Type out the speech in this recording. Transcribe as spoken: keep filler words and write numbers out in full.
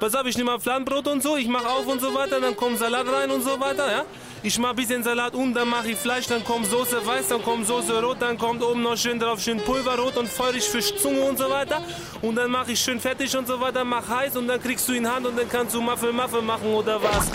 Pass auf, ich nehme mal Fladenbrot und so, ich mache auf und so weiter, dann kommt Salat rein und so weiter, ja? Ich mache ein bisschen Salat um, dann mache ich Fleisch, dann kommt Soße weiß, dann kommt Soße rot, dann kommt oben noch schön drauf schön Pulverrot und feurig Fischzunge und so weiter. Und dann mache ich schön fettig und so weiter, mach heiß und dann kriegst du in Hand und dann kannst du Muffel Muffel machen oder was?